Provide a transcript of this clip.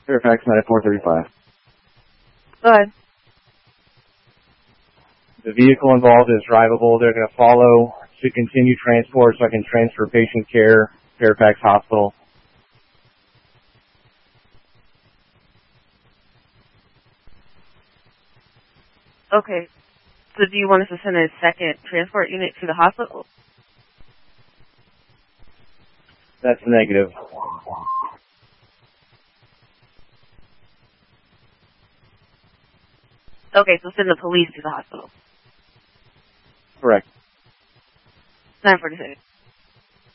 Fairfax 9435. Go ahead. The vehicle involved is drivable. They're going to follow to continue transport so I can transfer patient care, Fairfax Hospital. Okay. So do you want us to send a second transport unit to the hospital? That's negative. Okay, so send the police to the hospital. Correct. 946.